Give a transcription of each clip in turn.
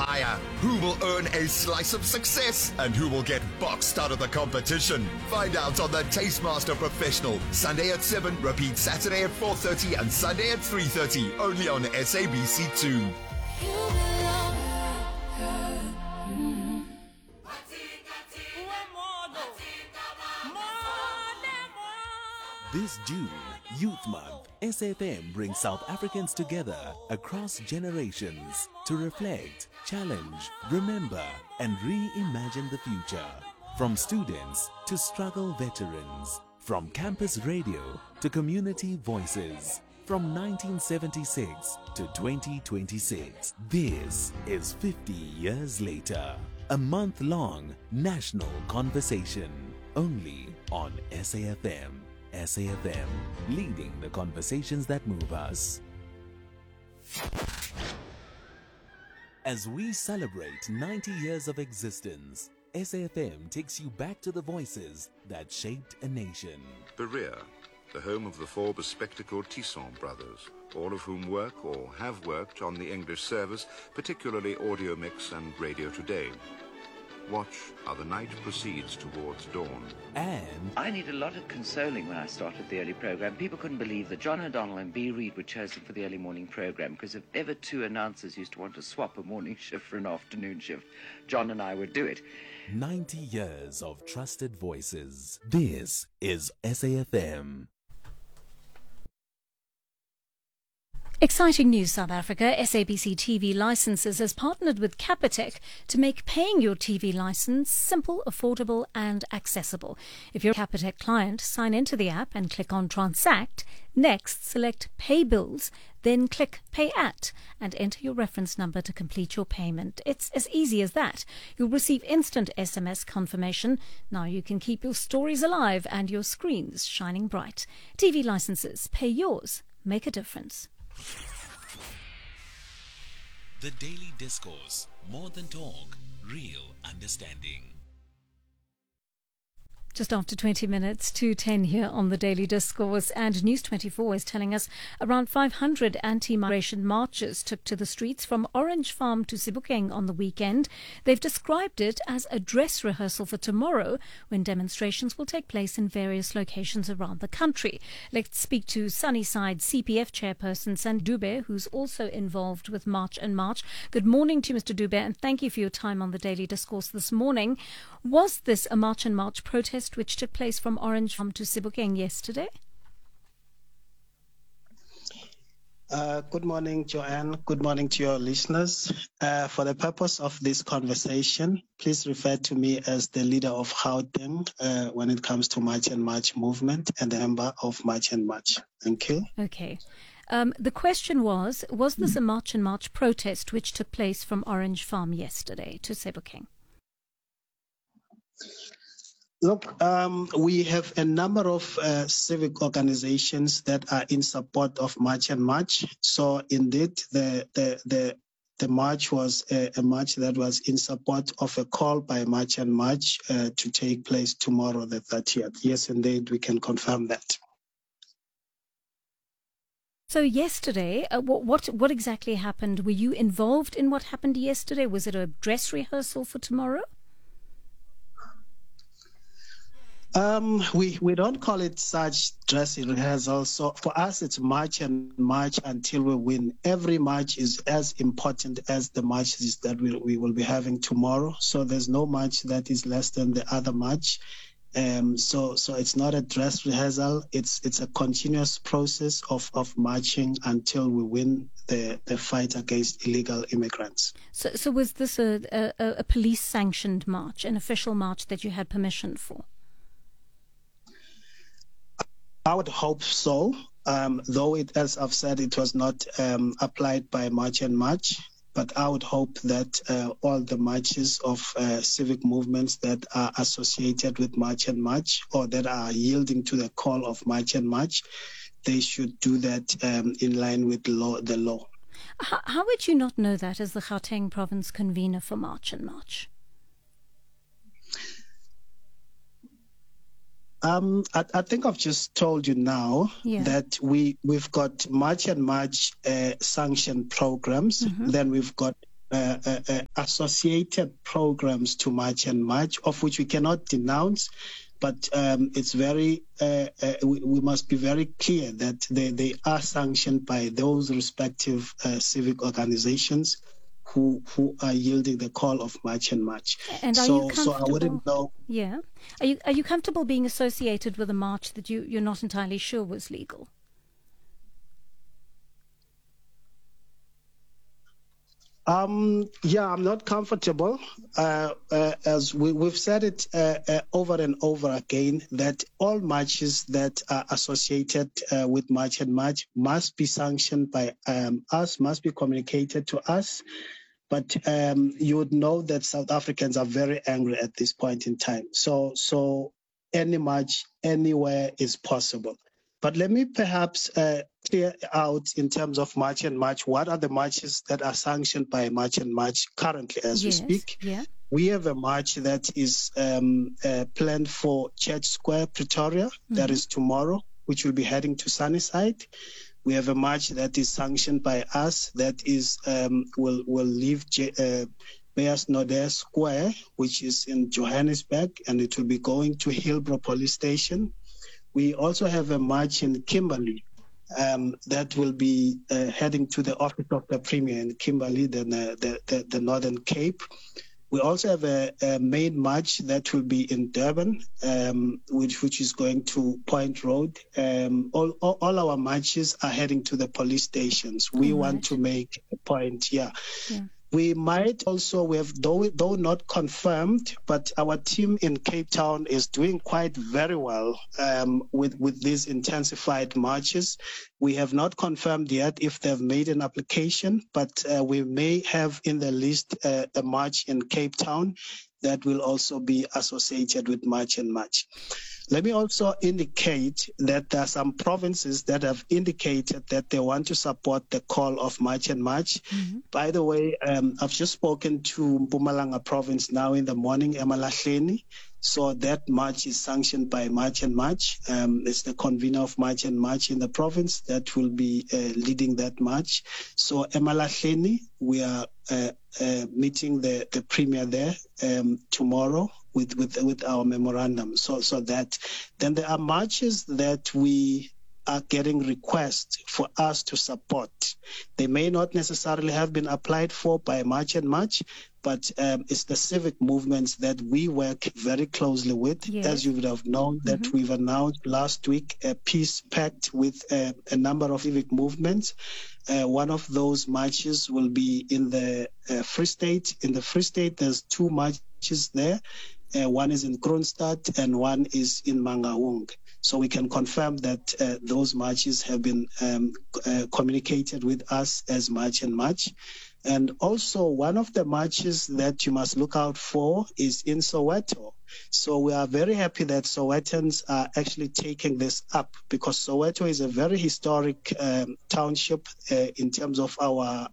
higher? Who will earn a slice of success? And who will get boxed out of the competition? Find out on the Tastemaster Professional. Sunday at 7, repeat Saturday at 4:30 and Sunday at 3:30. Only on SABC2. This June, Youth Month, SAFM brings South Africans together across generations to reflect, challenge, remember, and reimagine the future. From students to struggle veterans, from campus radio to community voices, from 1976 to 2026. This is 50 years later. A month-long national conversation, only on SAFM. SAFM, leading the conversations that move us. As we celebrate 90 years of existence, SAFM takes you back to the voices that shaped a nation. Berea, the home of the four bespectacled Tissot brothers, all of whom work or have worked on the English service, particularly Audio Mix and Radio Today. Watch how the night proceeds towards dawn. And I need a lot of consoling when I started the early program. People couldn't believe that John O'Donnell and B. Reid were chosen for the early morning program, because if ever two announcers used to want to swap a morning shift for an afternoon shift, John and I would do it. 90 years of trusted voices. This is SAFM. Exciting news, South Africa. SABC TV Licenses has partnered with Capitec to make paying your TV license simple, affordable and accessible. If you're a Capitec client, sign into the app and click on Transact. Next, select Pay Bills, then click Pay At and enter your reference number to complete your payment. It's as easy as that. You'll receive instant SMS confirmation. Now you can keep your stories alive and your screens shining bright. TV licenses, pay yours, make a difference. The Daily Discourse, more than talk, real understanding. Just after 20 minutes to 10 here on the Daily Discourse, and News 24 is telling us around 500 anti-migration marchers took to the streets from Orange Farm to Sebokeng on the weekend. They've described it as a dress rehearsal for tomorrow, when demonstrations will take place in various locations around the country. Let's speak to Sunnyside CPF chairperson Sandy Dube, who's also involved with March and March. Good morning to you, Mr. Dube, and thank you for your time on the Daily Discourse this morning. Was this a March and March protest which took place from Orange Farm to Sebokeng yesterday? Good morning, Joanne. Good morning to your listeners. For the purpose of this conversation, please refer to me as the leader of Gauteng when it comes to March and March movement and the member of March and March. Thank you. Okay. The question was this a March and March protest which took place from Orange Farm yesterday to Sebokeng? Look, we have a number of civic organizations that are in support of March and March. So indeed, the march was a march that was in support of a call by March and March to take place tomorrow, the 30th. Yes, indeed, we can confirm that. So yesterday, what exactly happened? Were you involved in what happened yesterday? Was it a dress rehearsal for tomorrow? We don't call it such dress rehearsal. So for us, it's March and March until we win. Every march is as important as the marches that we will be having tomorrow. So there's no march that is less than the other march. So it's not a dress rehearsal. It's a continuous process of marching until we win the fight against illegal immigrants. So was this a police-sanctioned march, an official march that you had permission for? I would hope so, though as I've said, it was not applied by March and March. But I would hope that all the marches of civic movements that are associated with March and March, or that are yielding to the call of March and March, they should do that in line with the law. How would you not know that as the Gauteng province convener for March and March? I think I've just told you now that we've got March and March sanctioned programs. Mm-hmm. Then we've got associated programs to March and March, of which we cannot denounce, but it's very we must be very clear that they are sanctioned by those respective civic organizations who are yielding the call of March and March. And are you comfortable? So I wouldn't know. Yeah. Are you comfortable being associated with a march that you're not entirely sure was legal? Yeah, I'm not comfortable. As we've said it over and over again, that all marches that are associated with March and March must be sanctioned by us, must be communicated to us. But you would know that South Africans are very angry at this point in time. So any march anywhere is possible. But let me perhaps clear out in terms of March and March, what are the marches that are sanctioned by March and March currently as we speak? Yeah. We have a march that is planned for Church Square, Pretoria. That is tomorrow, which will be heading to Sunnyside. We have a march that is sanctioned by us that is will leave Beyers Naudé Square, which is in Johannesburg, and it will be going to Hillbrow Police Station. We also have a march in Kimberley that will be heading to the office of the Premier in Kimberley, the Northern Cape. We also have a main march that will be in Durban, which is going to Point Road. All our marches are heading to the police stations. We want to make a point, yeah. We might also, we have, though not confirmed, but our team in Cape Town is doing quite very well with these intensified marches. We have not confirmed yet if they've made an application, but we may have in the list a march in Cape Town that will also be associated with March and March. Let me also indicate that there are some provinces that have indicated that they want to support the call of March and March. By the way, I've just spoken to Mpumalanga province now in the morning, eMalahleni. So that march is sanctioned by March and March. It's the convener of March and March in the province that will be leading that march. So eMalahleni, we are meeting the Premier there tomorrow with our memorandum. So that then there are marches that we are getting requests for us to support. They may not necessarily have been applied for by March and March, but it's the civic movements that we work very closely with. Yes. As you would have known, that we've announced last week a peace pact with a number of civic movements. One of those marches will be in the Free State. In the Free State, there's two marches there. One is in Kroonstad and one is in Mangaung. So we can confirm that those marches have been communicated with us as March and March. And also one of the marches that you must look out for is in Soweto. So we are very happy that Sowetans are actually taking this up, because Soweto is a very historic township in terms of our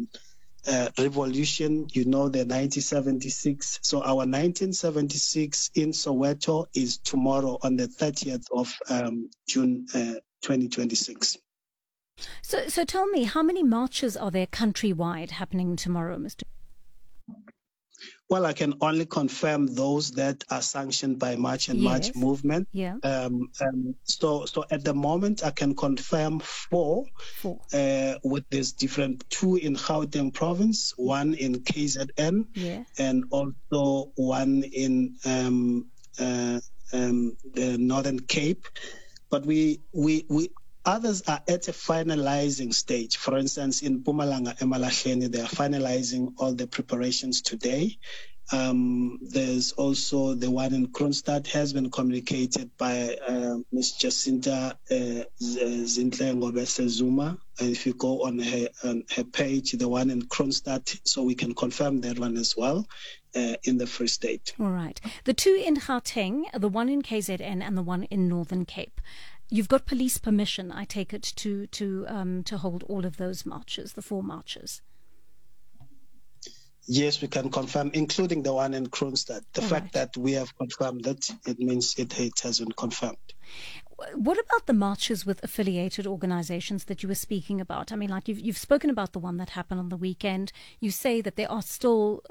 revolution, you know, the 1976. So our 1976 in Soweto is tomorrow on the 30th of June 2026. So tell me, how many marches are there countrywide happening tomorrow, Mr. Well, I can only confirm those that are sanctioned by March and March movement. Yeah. So at the moment, I can confirm four. With this different, two in Gauteng province, one in KZN, and also one in the Northern Cape. But we others are at a finalizing stage. For instance, in Mpumalanga, eMalahleni, they are finalizing all the preparations today. There's also the one in Kroonstad has been communicated by Ms. Jacinta Zinhle Zuma. If you go on her page, the one in Kroonstad, so we can confirm that one as well in the Free State. All right. The two in Gauteng, the one in KZN and the one in Northern Cape. You've got police permission, I take it, to hold all of those marches, the four marches. Yes, we can confirm, including the one in Kroonstad. The fact that we have confirmed that, it means it has been confirmed. What about the marches with affiliated organizations that you were speaking about? I mean, like you've spoken about the one that happened on the weekend. You say that there are still